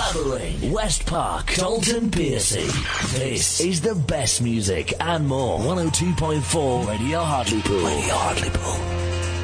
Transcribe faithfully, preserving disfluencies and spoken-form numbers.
Travelling West Park, Dalton Piercy. This is the best music and more. one oh two point four Radio Hartlepool. Radio Hartlepool.